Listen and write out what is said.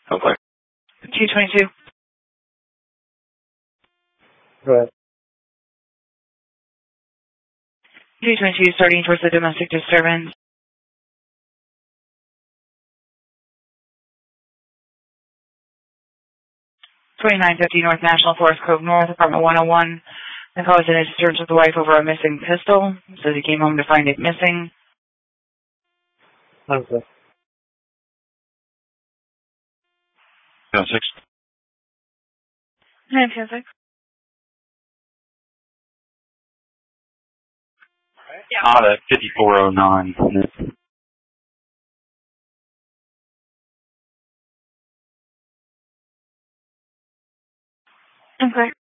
Okay. 222. Go ahead. 222 starting towards the domestic disturbance. $29.50 North National Forest Cove North, apartment 101. The call is in a disturbance with the wife over a missing pistol. Says he came home to find it missing. Okay. 6. 926. Not at 5409. Okay.